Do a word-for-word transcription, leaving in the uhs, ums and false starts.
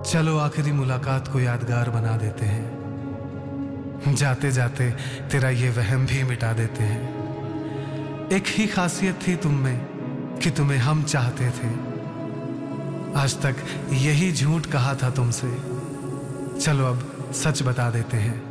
चलो आखिरी मुलाकात को यादगार बना देते हैं, जाते जाते तेरा ये वहम भी मिटा देते हैं। एक ही खासियत थी तुम में कि तुम्हें हम चाहते थे, आज तक यही झूठ कहा था तुमसे, चलो अब सच बता देते हैं।